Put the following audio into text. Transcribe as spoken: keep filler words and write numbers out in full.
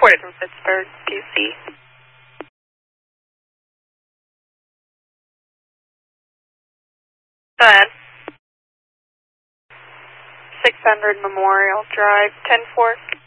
reported from Pittsburgh, D C. Go ahead. six hundred Memorial Drive, ten four.